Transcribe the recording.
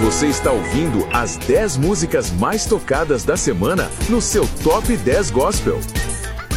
Você está ouvindo as 10 músicas mais tocadas da semana no seu Top 10 Gospel.